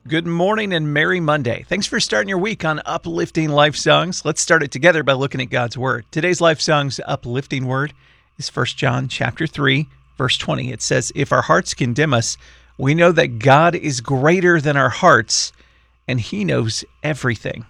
Good morning and merry Monday. Thanks for starting your week on Uplifting Life Songs. Let's start it together by looking at God's Word. Today's Life Songs uplifting word is 1 John chapter 3, verse 20. It says, "If our hearts condemn us, we know that God is greater than our hearts, and He knows everything."